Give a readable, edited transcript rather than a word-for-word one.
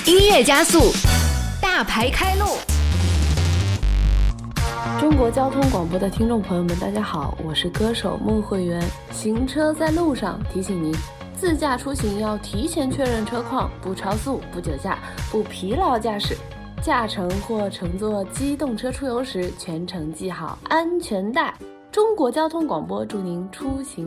音乐加速，大牌开路。 中国交通广播的听众朋友们，大家好，我是歌手孟慧媛。行车在路上，提醒您，自驾出行要提前确认车况，不超速，不酒驾，不疲劳驾驶。驾乘或乘坐机动车出游时，全程系好安全带。中国交通广播祝您出行